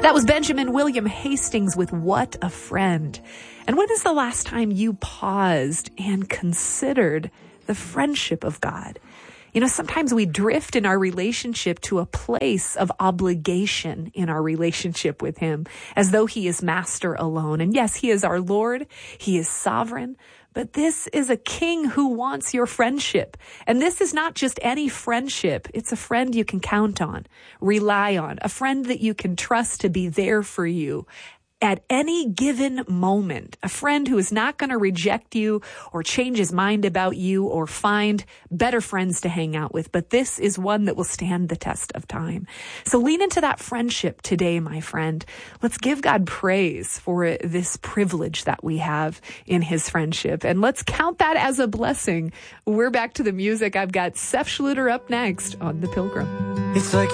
That was Benjamin William Hastings with What a Friend. And when is the last time you paused and considered the friendship of God? You know, sometimes we drift in our relationship to a place of obligation in our relationship with him, as though he is master alone. And yes, he is our Lord. He is sovereign. But this is a king who wants your friendship. And this is not just any friendship. It's a friend you can count on, rely on, a friend that you can trust to be there for you at any given moment, a friend who is not going to reject you or change his mind about you or find better friends to hang out with. But this is one that will stand the test of time. So lean into that friendship today, my friend. Let's give God praise for this privilege that we have in his friendship. And let's count that as a blessing. We're back to the music. I've got Seth Schluter up next on The Pilgrim. It's like